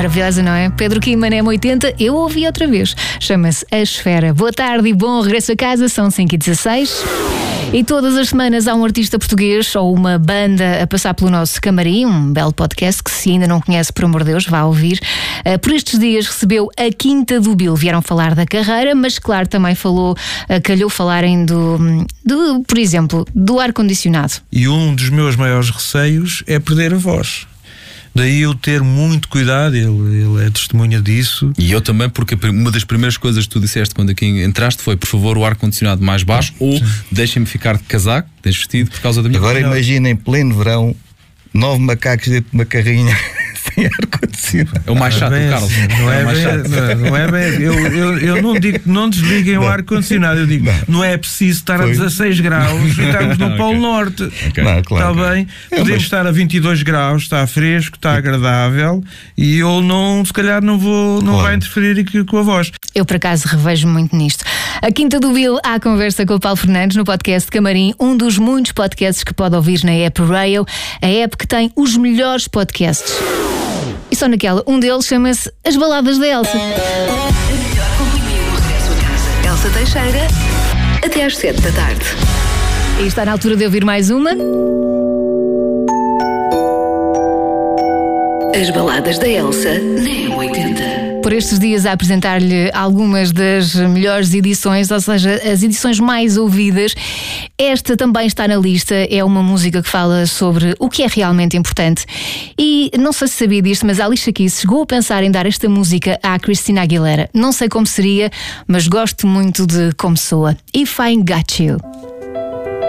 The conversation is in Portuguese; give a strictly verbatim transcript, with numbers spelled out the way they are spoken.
Maravilhosa, não é? Pedro Quima na M oitenta, eu ouvi outra vez. Chama-se A Esfera. Boa tarde e bom regresso a casa, são cinco e dezasseis. E todas as semanas há um artista português ou uma banda a passar pelo nosso camarim, um belo podcast que, se ainda não conhece, por amor de Deus, vá ouvir. Uh, por estes dias recebeu a Quinta do Bill. Vieram falar da carreira, mas claro, também falou, uh, calhou falarem do, do, por exemplo, do ar-condicionado. E um dos meus maiores receios é perder a voz. Daí eu ter muito cuidado, ele, ele é testemunha disso. E eu também, porque uma das primeiras coisas que tu disseste quando aqui entraste foi: por favor, o ar-condicionado mais baixo, ou deixem-me ficar de casaco, desvestido, por causa da minha... Agora imagina em pleno verão, nove macacos dentro de uma carrinha sem ar-condicionado. É o mais chato, bem, o Carlos. Não é, é o mais bem, chato. não, não é bem. Eu, eu, eu não digo que não desliguem o ar-condicionado. Eu digo, não, não é preciso estar Foi. a dezasseis graus e estarmos no Polo Okay. Norte. Okay. Não, claro. Está bem? É, Podemos mas... estar a vinte e dois graus, está fresco, está agradável, e eu não, se calhar não vou, não Claro. vai interferir aqui com a voz. Eu, por acaso, revejo muito nisto. A Quinta do Bill, à conversa com o Paulo Fernandes no podcast Camarim, um dos muitos podcasts que pode ouvir na app Rail, a app que tem os melhores podcasts. E só naquela, um deles chama-se As Baladas da Elsa. A melhor companhia no regresso a casa. Elsa Teixeira, até às sete da tarde. E está na altura de ouvir mais uma. As Baladas da Elsa na M oitenta. Por estes dias a apresentar-lhe algumas das melhores edições, ou seja, as edições mais ouvidas. Esta também está na lista, é uma música que fala sobre o que é realmente importante. E não sei se sabia disto, mas a Alicia Keys chegou a pensar em dar esta música à Christina Aguilera. Não sei como seria, mas gosto muito de como soa. If I Got You.